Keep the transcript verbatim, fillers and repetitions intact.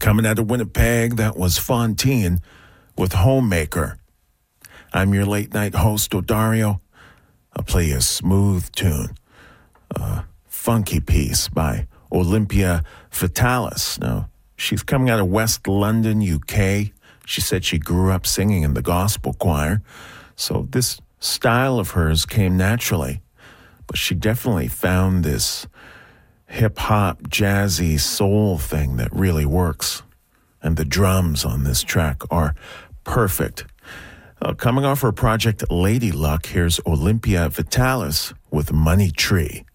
Coming out of Winnipeg, that was Fontaine with Homemaker. I'm your late-night host, Odario. I'll play you a smooth tune, a funky piece by Olympia Vitalis. Now, she's coming out of West London, U K. She said she grew up singing in the gospel choir, so this style of hers came naturally. But she definitely found this hip-hop, jazzy soul thing that really works. And the drums on this track are perfect. Uh, coming off her project Lady Luck, here's Olympia Vitalis with Money Tree.